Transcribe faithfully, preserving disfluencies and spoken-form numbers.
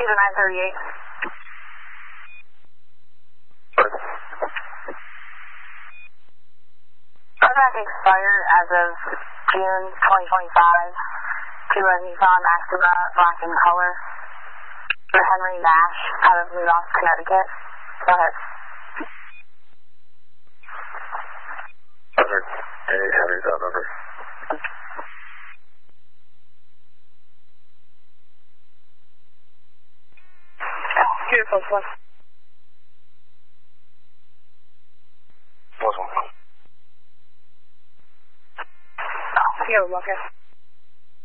Two to nine thirty-eight. Contract expired as of June twenty twenty-five to a Nissan Maxima black in color for Henry Nash out of New Ross, Connecticut. Go ahead. Roger. Hey, Henry's out number. Beautiful, one. What's one? Here, okay.